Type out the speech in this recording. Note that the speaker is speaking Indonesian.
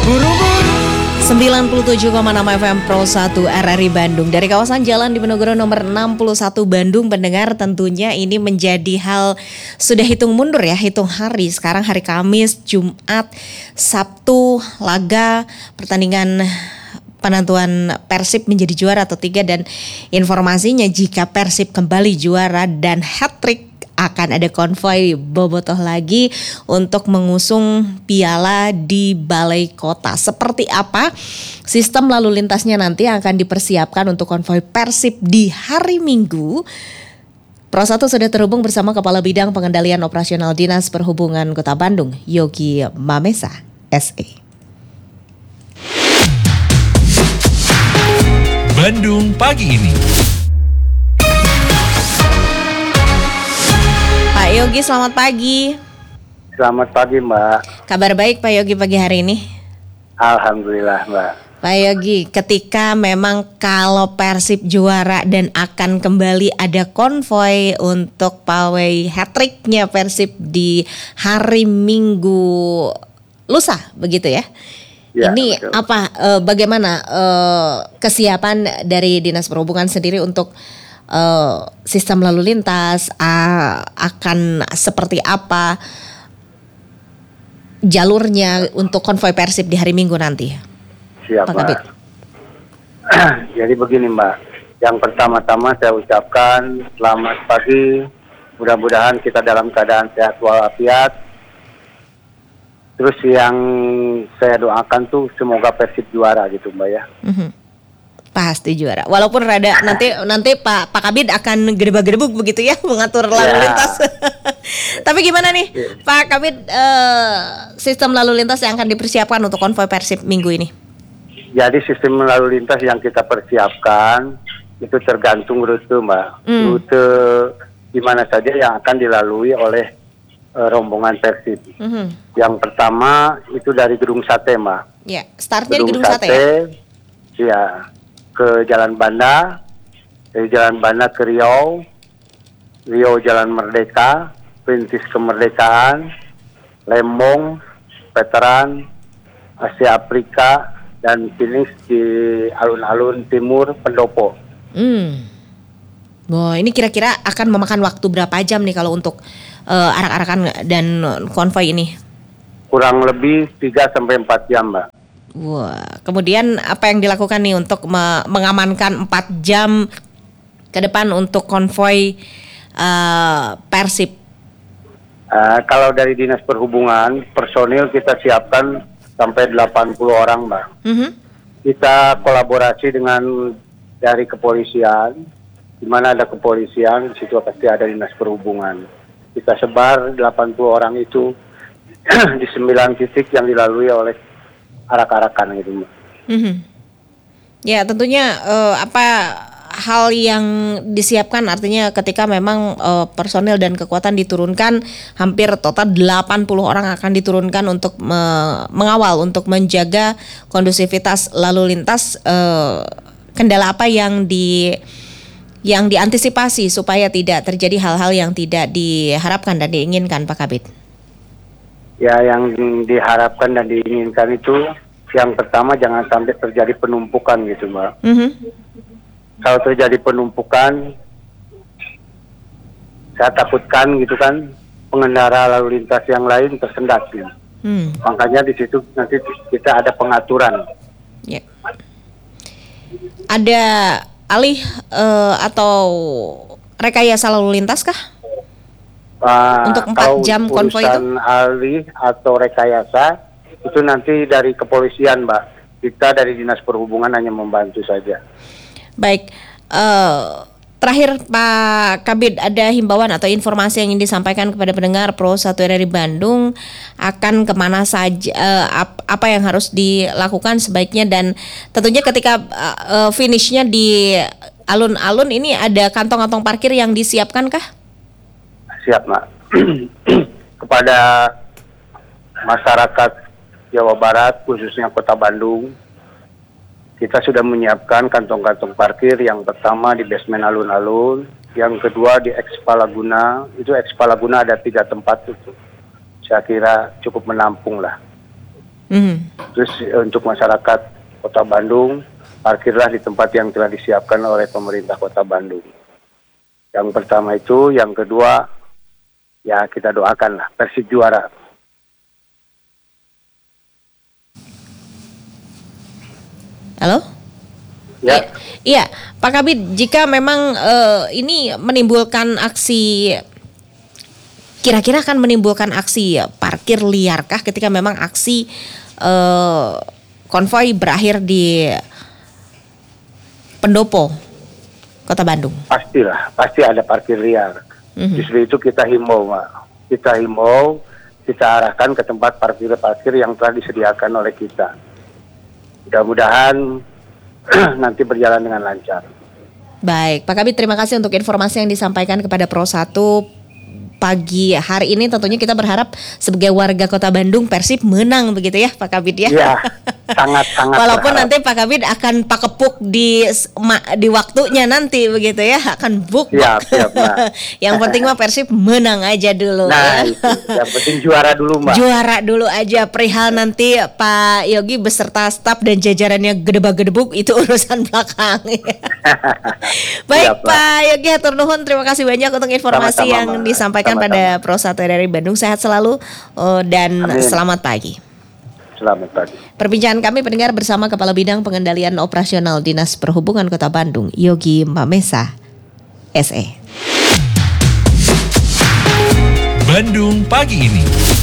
Buru-buru 97,6 FM Pro 1 RRI Bandung. Dari kawasan Jalan Diponegoro nomor 61 Bandung, pendengar, tentunya ini menjadi hal sudah hitung mundur ya, hitung hari. Sekarang hari Kamis, Jumat, Sabtu, laga pertandingan penentuan Persib menjadi juara atau tidak, dan informasinya jika Persib kembali juara dan hat-trick, akan ada konvoi bobotoh lagi untuk mengusung piala di Balai Kota. Seperti apa sistem lalu lintasnya nanti akan dipersiapkan untuk konvoi Persib di hari Minggu. Pro 1 sudah terhubung bersama Kepala Bidang Pengendalian Operasional Dinas Perhubungan Kota Bandung, Yogi Mamesa, SE. Bandung pagi ini. Pak Yogi, selamat pagi. Selamat pagi, Mbak. Kabar baik Pak Yogi pagi hari ini? Alhamdulillah, Mbak. Pak Yogi, ketika memang kalau Persib juara dan akan kembali ada konvoi untuk pawai hat-tricknya Persib di hari Minggu lusa, begitu ya? Ya, ini betul. apa? Bagaimana kesiapan dari Dinas Perhubungan sendiri untuk sistem lalu lintas, akan seperti apa jalurnya untuk konvoi Persib di hari Minggu nanti? Siap, Mbak. Jadi begini, Mbak. Yang pertama-tama saya ucapkan selamat pagi. Mudah-mudahan kita dalam keadaan sehat walafiat. Terus yang saya doakan tuh semoga Persib juara gitu, Mbak ya. Pasti juara. Walaupun rada nanti Pak Kabid akan gedebak-gedebuk begitu ya mengatur lalu lintas. Tapi gimana nih Pak Kabid, sistem lalu lintas yang akan dipersiapkan untuk konvoi Persib Minggu ini? Jadi sistem lalu lintas yang kita persiapkan itu tergantung rute, Mbak. Rute di mana saja yang akan dilalui oleh rombongan Persib. Yang pertama itu dari Gedung Sate, Mbak. Ya, startnya di Gedung Sate ya? Ya, ke Jalan Banda, dari Jalan Banda ke Riau, Riau Jalan Merdeka, Perintis Kemerdekaan, Lembong, Veteran, Asia Afrika, dan finish di alun-alun timur Pendopo. Wah, ini kira-kira akan memakan waktu berapa jam nih kalau untuk arak-arakan dan konvoi ini? Kurang lebih 3-4 jam, Mbak. Wah, kemudian apa yang dilakukan nih untuk mengamankan 4 jam ke depan untuk konvoi Persib? Kalau dari Dinas Perhubungan, personil kita siapkan sampai 80 orang, Mbak. Kita kolaborasi dengan dari kepolisian, di mana ada kepolisian, di situ pasti ada Dinas Perhubungan. Kita sebar 80 orang itu di 9 titik yang dilalui oleh arak-arakan gitu, Mbak. Ya, tentunya hal yang disiapkan artinya ketika memang personel dan kekuatan diturunkan, hampir total 80 orang akan diturunkan untuk mengawal, untuk menjaga kondusivitas lalu lintas. Kendala apa yang diantisipasi supaya tidak terjadi hal-hal yang tidak diharapkan dan diinginkan, Pak Kabid? Ya, yang diharapkan dan diinginkan itu yang pertama jangan sampai terjadi penumpukan gitu, Mbak. Kalau terjadi penumpukan, saya takutkan gitu kan pengendara lalu lintas yang lain tersendat gitu. Makanya di situ nanti kita ada pengaturan. Ya. Ada alih atau rekayasa lalu lintas kah? Untuk 4 jam konvoi itu? Urusan alih atau rekayasa itu nanti dari kepolisian, Mbak. Kita dari Dinas Perhubungan hanya membantu saja. Baik, terakhir Pak Kabid, ada himbauan atau informasi yang ingin disampaikan kepada pendengar Pro 1 RRI Bandung akan kemana saja, apa yang harus dilakukan sebaiknya, dan tentunya ketika finishnya di alun-alun ini ada kantong-kantong parkir yang disiapkan kah? Siap, Mbak. Kepada masyarakat Jawa Barat, khususnya Kota Bandung, kita sudah menyiapkan kantong-kantong parkir. Yang pertama di basement alun-alun, yang kedua di Expo Laguna. Itu Expo Laguna ada 3 tempat itu. Saya kira cukup menampung lah. Terus untuk masyarakat Kota Bandung, parkirlah di tempat yang telah disiapkan oleh pemerintah Kota Bandung. Yang pertama itu, yang kedua, ya kita doakanlah Persib juara. Halo? Ya. Iya, Pak Kabid, jika memang ini menimbulkan aksi, kira-kira akan menimbulkan aksi parkir liarkah ketika memang aksi konvoi berakhir di Pendopo, Kota Bandung? Pastilah, pasti ada parkir liar. Justru itu kita himbau, Mbak. Kita arahkan ke tempat parkir-parkir yang telah disediakan oleh kita. Mudah-mudahan nanti berjalan dengan lancar. Baik, Pak Kabid, terima kasih untuk informasi yang disampaikan kepada Pro 1 pagi hari ini. Tentunya kita berharap sebagai warga Kota Bandung Persib menang begitu ya Pak Kabid ya. Ya, sangat-sangat. Walaupun berharap. nanti Pak Kabid akan pakepuk di waktunya nanti begitu ya, akan buk. Siap, Mbak. Yang penting mah Persib menang aja dulu. Nah, ya. itu. Yang penting juara dulu, Mbak. Juara dulu aja. Perihal nanti Pak Yogi beserta staf dan jajarannya gedebak-gedebuk itu urusan belakang. Baik, Siap, Pak Yogi hatur nuhun, terima kasih banyak untuk informasi Sama-sama, yang Mbak. disampaikan Sama-sama. pada Pro 1 dari Bandung. Sehat selalu dan Amin. selamat pagi. Selamat pagi. Perbincangan kami pendengar bersama Kepala Bidang Pengendalian Operasional Dinas Perhubungan Kota Bandung, Yogi Mamesa, SE. Bandung pagi ini.